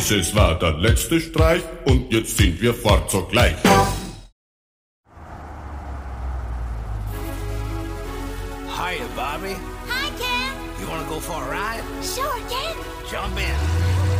Dieses war der letzte Streich und jetzt sind wir fort sogleich. Hiya, Bobby. Hi, Ken. You wanna go for a ride? Sure, Ken. Jump in.